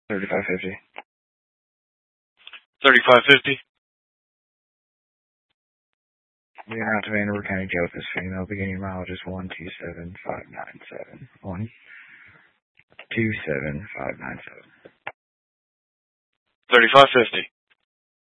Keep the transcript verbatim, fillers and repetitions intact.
thirty-five fifty. thirty-five fifty. We are out to Vanderbilt County Jail with this female. Beginning mileage is one two seven five nine seven. one two seven five nine seven. thirty-five fifty.